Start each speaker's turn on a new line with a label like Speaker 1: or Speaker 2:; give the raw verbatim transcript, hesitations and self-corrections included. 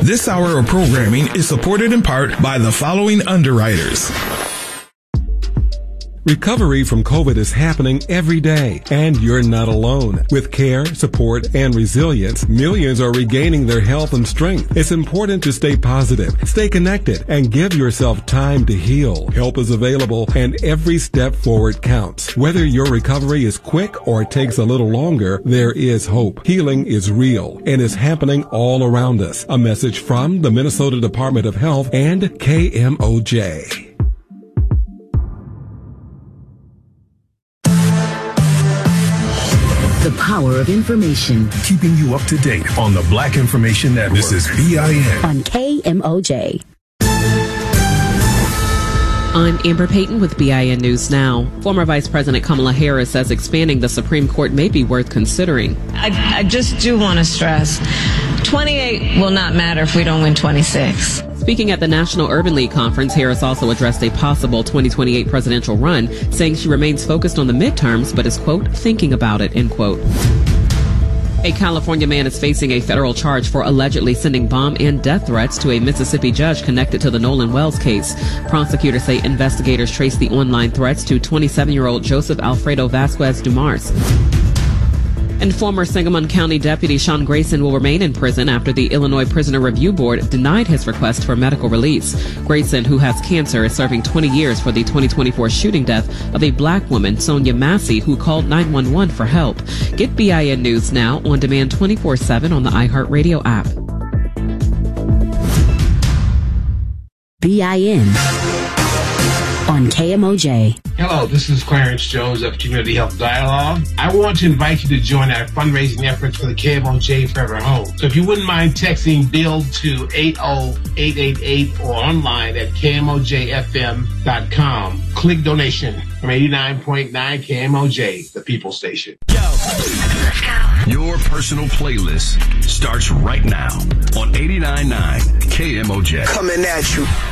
Speaker 1: This hour of programming is supported in part by the following underwriters.
Speaker 2: Recovery from COVID is happening every day, and you're not alone. With care, support, and resilience, millions are regaining their health and strength. It's important to stay positive, stay connected, and give yourself time to heal. Help is available, and every step forward counts. Whether your recovery is quick or takes a little longer, there is hope. Healing is real and is happening all around us. A message from the Minnesota Department of Health and K M O J.
Speaker 3: The power of information.
Speaker 4: Keeping you up to date on the Black Information Network. This is B I N.
Speaker 3: On K M O J.
Speaker 5: I'm Amber Payton with B I N News Now. Former Vice President Kamala Harris says expanding the Supreme Court may be worth considering.
Speaker 6: I, I just do want to stress, twenty-eight will not matter if we don't win twenty-six.
Speaker 5: Speaking at the National Urban League Conference, Harris also addressed a possible twenty twenty-eight presidential run, saying she remains focused on the midterms, but is, quote, thinking about it, end quote. A California man is facing a federal charge for allegedly sending bomb and death threats to a Mississippi judge connected to the Nolan Wells case. Prosecutors say investigators traced the online threats to twenty-seven-year-old Joseph Alfredo Vasquez Dumars. And former Sangamon County Deputy Sean Grayson will remain in prison after the Illinois Prisoner Review Board denied his request for medical release. Grayson, who has cancer, is serving twenty years for the twenty twenty-four shooting death of a black woman, Sonia Massey, who called nine one one for help. Get B I N News Now on demand twenty-four seven on the iHeartRadio app.
Speaker 3: B I N on K M O J.
Speaker 7: Hello, this is Clarence Jones of Community Health Dialogue. I want to invite you to join our fundraising efforts for the K M O J Forever Home. So if you wouldn't mind texting BUILD to eight oh eight eight eight or online at K M O J F M dot com. Click donation from eighty-nine point nine K M O J, the People Station. Yo.
Speaker 4: Your personal playlist starts right now on eighty-nine point nine K M O J.
Speaker 8: Coming at you.